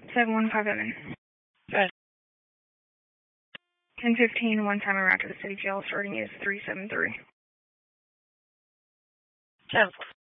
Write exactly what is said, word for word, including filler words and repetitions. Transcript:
seven one five seven. Good. ten fifteen, one time around to the city jail, starting is three seven three. ten